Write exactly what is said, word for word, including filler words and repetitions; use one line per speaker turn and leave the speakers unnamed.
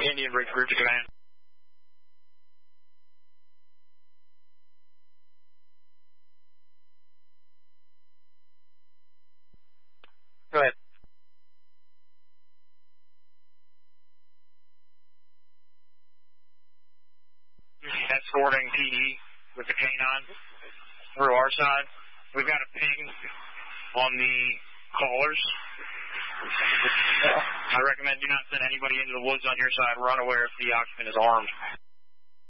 Indian regroup to command. Go ahead. Escorting P E with the canine through our side. We've got a ping on the callers. I recommend do not send anybody into the woods on your side. We're unaware if the occupant is armed.